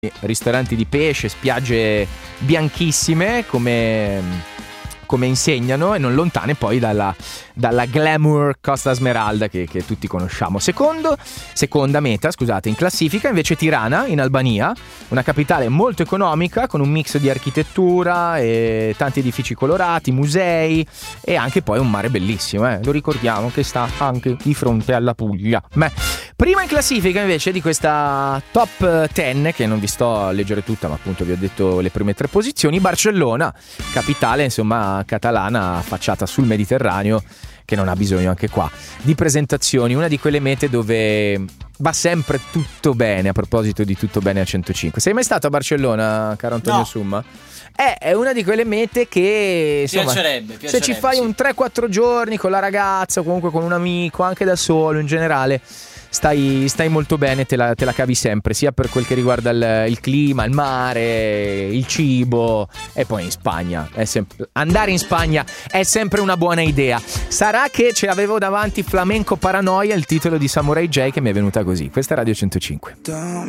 ristoranti di pesce, spiagge bianchissime come insegnano, e non lontane poi dalla glamour Costa Smeralda che tutti conosciamo. Seconda meta, scusate, in classifica invece Tirana in Albania, una capitale molto economica con un mix di architettura e tanti edifici colorati, musei e anche poi un mare bellissimo, lo ricordiamo che sta anche di fronte alla Puglia. Prima in classifica invece di questa top 10, che non vi sto a leggere tutta, ma appunto vi ho detto le prime 3 posizioni, Barcellona, capitale insomma catalana affacciata sul Mediterraneo, che non ha bisogno anche qua di presentazioni, una di quelle mete dove va sempre tutto bene. A proposito di tutto bene a 105, sei mai stato a Barcellona, caro Antonio? No. Summa? È una di quelle mete che insomma, piacerebbe, se ci fai un 3-4 giorni con la ragazza o comunque con un amico, anche da solo in generale, stai molto bene, te la cavi sempre, sia per quel che riguarda il clima, il mare, il cibo. E poi in Spagna andare in Spagna è sempre una buona idea. Sarà che ce l'avevo davanti, Flamenco Paranoia, il titolo di Samurai J, che mi è venuta così. Questa è Radio 105.